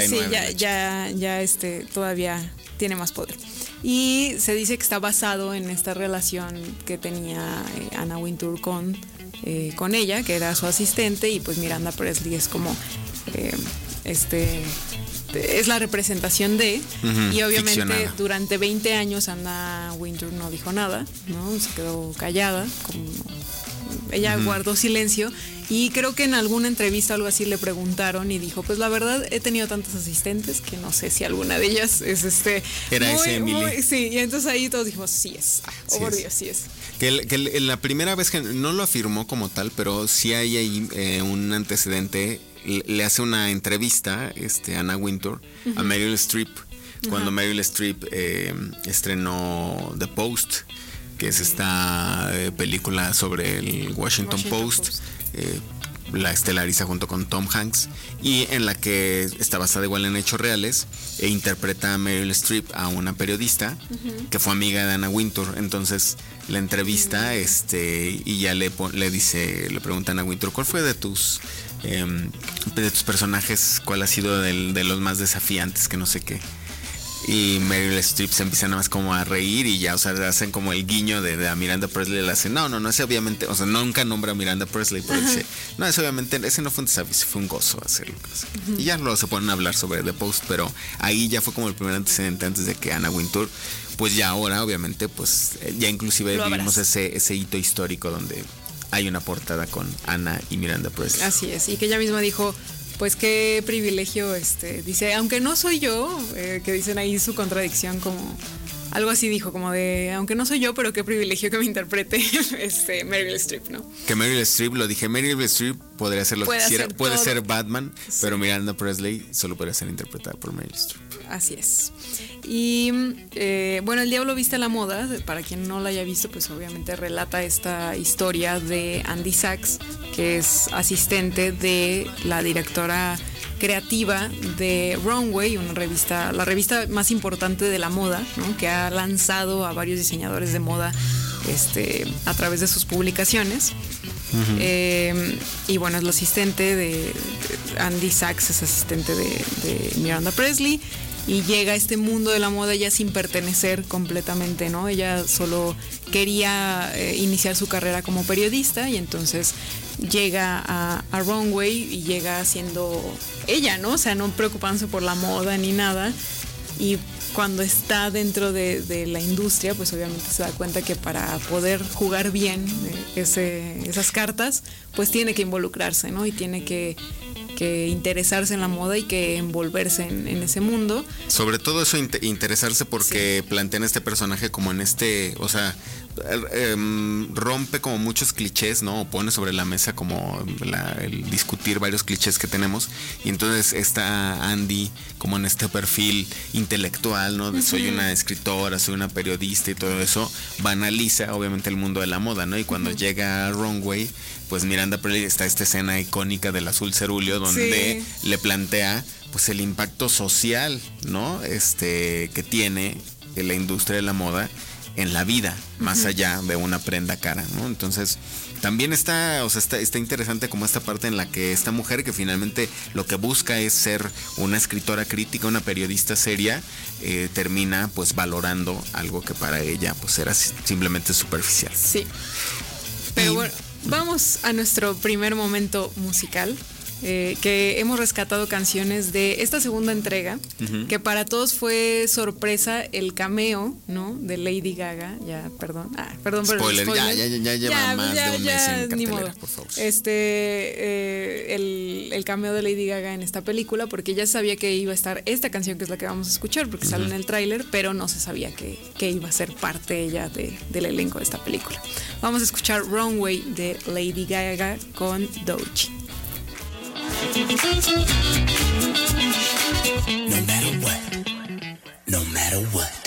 99. Sí, ya todavía tiene más poder. Y se dice que está basado en esta relación que tenía Anna Wintour con ella, que era su asistente, y pues Miranda Presley es como es la representación de, y obviamente ficcionada. Durante 20 años Anna Wintour no dijo nada, ¿no? Se quedó callada, como ella guardó silencio, y creo que en alguna entrevista o algo así le preguntaron y dijo, pues la verdad he tenido tantas asistentes que no sé si alguna de ellas es Era ese Emily. sí, y entonces ahí todos dijimos, sí es, Sí por es. Dios, sí es. Que la primera vez que no lo afirmó como tal, pero sí hay ahí un antecedente. Le hace una entrevista Anna Wintour a Meryl Streep cuando Meryl Streep estrenó The Post, que es esta película sobre el Washington Post. La estelariza junto con Tom Hanks, y en la que está basada igual en hechos reales, e interpreta a Meryl Streep, a una periodista que fue amiga de Anna Wintour. Entonces la entrevista y ya le pregunta a Anna Wintour, ¿cuál fue de tus personajes, cuál ha sido de los más desafiantes, que no sé qué? Y Meryl Streep se empieza nada más como a reír, y ya, o sea, hacen como el guiño de a Miranda Presley, le hacen, no, ese obviamente, o sea, nunca nombra a Miranda Presley, pero dice, no, ese obviamente, ese no fue un desafío, fue un gozo hacerlo. Y ya luego se ponen a hablar sobre The Post, pero ahí ya fue como el primer antecedente antes de que Anna Wintour, pues ya ahora, obviamente, pues ya inclusive vivimos ese hito histórico donde hay una portada con Anna y Miranda Presley. Así es, y que ella misma dijo, pues qué privilegio, dice, aunque no soy yo, que dicen ahí su contradicción, como algo así dijo, como de, aunque no soy yo, pero qué privilegio que me interprete Meryl Streep, ¿no? Que Meryl Streep, lo dije, Meryl Streep podría hacer lo que quisiera, puede ser Batman, sí, pero Miranda Presley solo podría ser interpretada por Meryl Streep. Así es. Y bueno, El Diablo Viste a la Moda, para quien no la haya visto, pues obviamente relata esta historia de Andy Sachs, que es asistente de la directora creativa de Runway, la revista más importante de la moda, ¿no? Que ha lanzado a varios diseñadores de moda a través de sus publicaciones. Y bueno, es la asistente de Andy Sachs, es asistente de Miranda Presley, y llega a este mundo de la moda ya sin pertenecer completamente, ¿no? Ella solo quería iniciar su carrera como periodista, y entonces llega a Runway y llega siendo ella, ¿no? O sea, no preocupándose por la moda ni nada. Y cuando está dentro de la industria, pues obviamente se da cuenta que para poder jugar bien esas cartas, pues tiene que involucrarse, ¿no? Y tiene que interesarse en la moda y que envolverse en ese mundo. Sobre todo eso, interesarse, porque sí, plantean este personaje como en o sea, rompe como muchos clichés, ¿no? O pone sobre la mesa como el discutir varios clichés que tenemos, y entonces está Andy como en este perfil intelectual, ¿no? De soy una escritora, soy una periodista y todo eso, banaliza obviamente el mundo de la moda, ¿no? Y cuando llega a Runway, pues Miranda Presley, está esta escena icónica del azul cerúleo donde le plantea pues el impacto social, ¿no? Que tiene la industria de la moda en la vida, más allá de una prenda cara, ¿no? Entonces, también está interesante como esta parte en la que esta mujer, que finalmente lo que busca es ser una escritora crítica, una periodista seria, termina pues valorando algo que para ella pues era simplemente superficial. Sí. Pero bueno, vamos a nuestro primer momento musical. Que hemos rescatado canciones de esta segunda entrega, que para todos fue sorpresa el cameo, ¿no? De Lady Gaga. Ya, perdón, spoiler, ya lleva más de un mes en ni cartelera, modo. Por favor. El cameo de Lady Gaga en esta película, porque ya sabía que iba a estar esta canción, que es la que vamos a escuchar, porque sale en el tráiler, pero no se sabía que iba a ser parte ella del elenco de esta película. Vamos a escuchar Runway de Lady Gaga con Doechii. No matter what, no matter what.